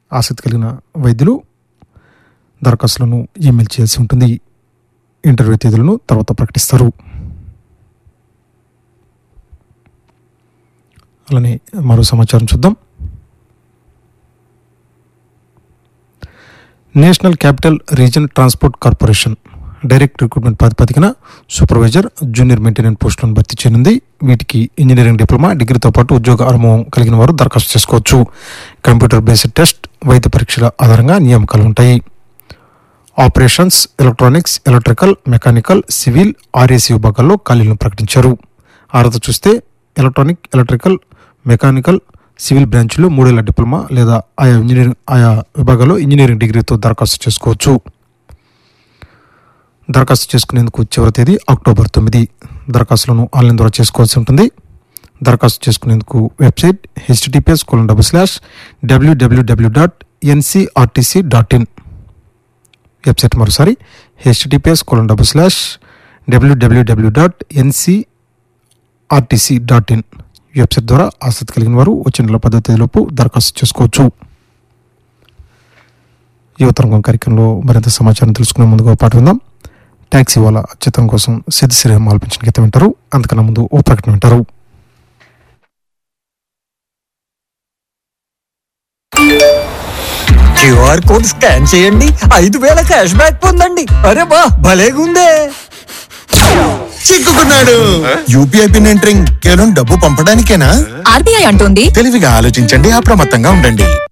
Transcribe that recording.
ఆసక్తి కలిగిన వైద్యులు దరఖాస్తులను ఈమెయిల్ చేయాల్సి ఉంటుంది. ఇంటర్వ్యూ తేదీలను తర్వాత ప్రకటిస్తారు. అలానే మరో సమాచారం చూద్దాం. National capital region transport corporation direct recruitment ప్రాతిపదికన సూపర్వైజర్, జూనియర్ మెయింటెనెన్స్ పోస్టులను భర్తీ చేయనుంది. వీటికి ఇంజనీరింగ్ డిప్లొమా, డిగ్రీతో పాటు ఉద్యోగ అనుభవం కలిగిన వారు దరఖాస్తు చేసుకోవచ్చు. కంప్యూటర్ బేస్డ్ టెస్ట్, వైద్య పరీక్షల ఆధారంగా నియామకాలు ఉంటాయి. Operations, electronics, electrical, mechanical, civil, RAC విభాగాల్లో ఖాళీలను ప్రకటించారు. అర్హత చూస్తే ఎలక్ట్రానిక్, ఎలక్ట్రికల్, మెకానికల్, సివిల్ బ్రాంచ్లో 3 ఏళ్ల డిప్లొమా లేదా ఆయా విభాగాల్లో ఇంజనీరింగ్ డిగ్రీతో దరఖాస్తు చేసుకోవచ్చు. దరఖాస్తు చేసుకునేందుకు చివరి తేదీ అక్టోబర్ 9. దరఖాస్తులను ఆన్లైన్ ద్వారా చేసుకోవాల్సి ఉంటుంది. దరఖాస్తు చేసుకునేందుకు వెబ్సైట్ https://www.ncrtc.in. వెబ్సైట్ మరోసారి https://www.ncrtc.in. వెబ్సైట్ ద్వారా ఆసక్తి కలిగిన వారు వచ్చే నెల 10వ తేదీలోపు దరఖాస్తు చేసుకోవచ్చు. యువతరంగం కార్యక్రమంలో మరింత సమాచారం తెలుసుకునే ముందుగా పాట విందాం. ట్యాక్సీ వాళ్ళ చిత్రం కోసం సిద్ధ శ్రీరామ్ ఆలపించిన గీతం వింటారు. అంతకన్నా ముందు ఓ ప్రకటన వింటారు. క్యూఆర్ కోడ్ స్కాన్ చేయండి, 5,000 క్యాష్ బ్యాక్ పొందండి. అరే బా, భలేగుందే. చిక్కుకున్నాడు. యూపీఐ పిన్ ఎంటరింగ్ కేవలం డబ్బు పంపడానికేనా? ఆర్బీఐ అంటోంది తెలివిగా ఆలోచించండి, అప్రమత్తంగా ఉండండి.